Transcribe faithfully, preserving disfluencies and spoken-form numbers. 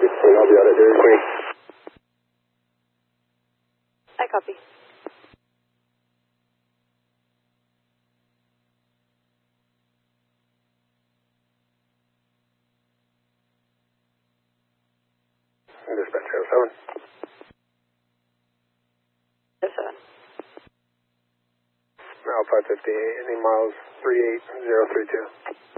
I'll be out of Dairy Queen. I copy. Dispatch zero seven. zero seven. Now five fifty-eight, any miles three eight zero three two.